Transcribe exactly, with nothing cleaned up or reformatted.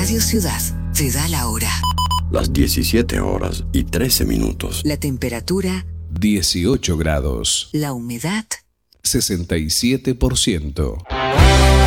Radio Ciudad te da la hora. Las diecisiete horas y trece minutos. La temperatura dieciocho grados. La humedad sesenta y siete por ciento.